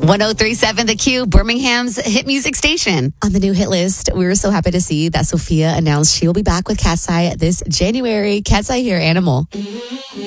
1037 The Q, Birmingham's hit music station. On the new hit list, we were so happy to see that Sophia announced she will be back with Cat's Eye this January. Cat's Eye here, Animal.